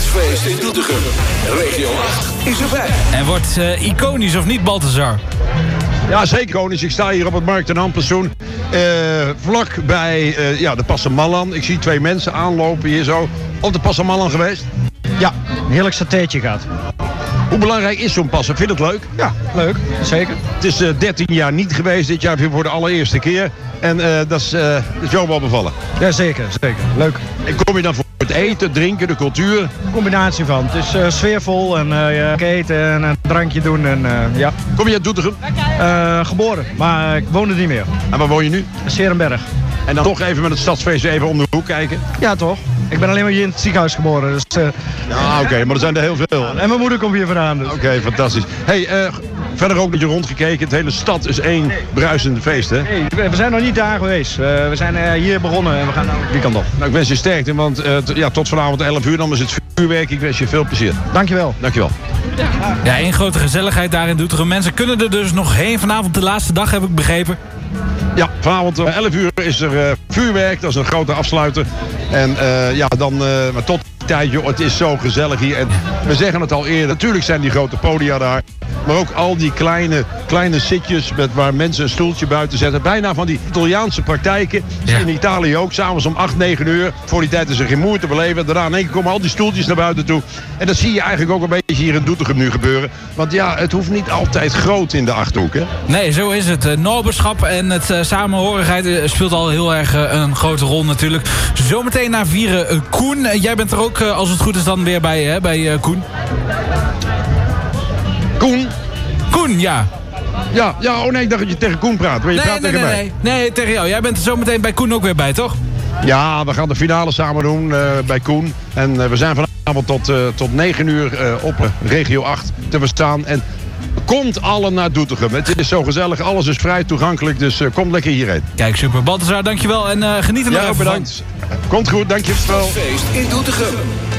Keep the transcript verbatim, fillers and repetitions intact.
Stadsfeest in Doetinchem. Regio acht is erbij. En wordt uh, iconisch of niet, Balthazar? Ja, zeker iconisch. Ik sta hier op het Markt en Ampersoen. Uh, vlak bij uh, ja, de Passamallan. Ik zie twee mensen aanlopen hier zo. Op de Passamallan geweest? Ja, een heerlijk satéetje gaat. Hoe belangrijk is zo'n passen? Vind je het leuk? Ja, leuk. Zeker. Het is uh, dertien jaar niet geweest. Dit jaar weer voor de allereerste keer. En uh, dat is, uh, dat is jou wel bevallen. Ja, zeker. Zeker. Leuk. En kom je dan voor het eten, drinken, de cultuur? Een combinatie van. Het is uh, sfeervol en uh, eten en een drankje doen. En, uh, ja. Kom je uit Doetinchem? Uh, geboren, maar ik woon er niet meer. En waar woon je nu? Serenberg. En dan toch even met het stadsfeest even om de hoek kijken? Ja, toch? Ik ben alleen maar hier in het ziekenhuis geboren. Dus, uh... Ja, oké, okay, maar er zijn er heel veel. En mijn moeder komt hier vandaan. Dus. Oké, okay, fantastisch. Hey, uh, verder ook dat je rondgekeken. Het hele stad is één bruisende feest, hè? Hey, we zijn nog niet daar geweest. Uh, we zijn uh, hier begonnen en we gaan nou die kant op. Nou, ik wens je sterkte, want uh, t- ja, tot vanavond elf uur dan is het vuurwerk. Ik wens je veel plezier. Dankjewel. Dankjewel. Ja, één grote gezelligheid daar in Doetinchem. Mensen kunnen er dus nog heen. Vanavond de laatste dag, heb ik begrepen. Ja, vanavond om elf uur is er uh, vuurwerk. Dat is een grote afsluiter. En uh, ja, dan uh, maar tot die tijd, joh, het is zo gezellig hier. En we zeggen het al eerder, natuurlijk zijn die grote podia daar. Maar ook al die kleine, kleine zitjes met waar mensen een stoeltje buiten zetten. Bijna van die Italiaanse praktijken. Ja. In Italië ook, s'avonds om acht, negen uur. Voor die tijd is er geen moeite te beleven. Daarna in één keer komen al die stoeltjes naar buiten toe. En dat zie je eigenlijk ook een beetje hier in Doetinchem nu gebeuren. Want ja, het hoeft niet altijd groot in de Achterhoek, hè? Nee, zo is het. Uh, Noberschap en het uh, samenhorigheid uh, speelt al heel erg uh, een grote rol natuurlijk. Zometeen naar vieren uh, Koen. Uh, jij bent er ook, uh, als het goed is, dan weer bij, hè, bij uh, Koen. Koen? Koen, ja. Ja, ja, oh nee, ik dacht dat je tegen Koen praat. Maar je nee, praat nee, tegen nee, mij. Nee, nee, tegen jou. Jij bent er zometeen bij Koen ook weer bij, toch? Ja, we gaan de finale samen doen uh, bij Koen. En uh, we zijn vanavond tot, uh, tot negen uur uh, op uh, regio acht te verstaan. En komt allen naar Doetinchem. Het is zo gezellig, alles is vrij toegankelijk. Dus uh, kom lekker hierheen. Kijk, super. Balthazar, dankjewel. En uh, geniet er nog ja, even bedankt. Van. Komt goed, dankjewel. Feest in Doetinchem.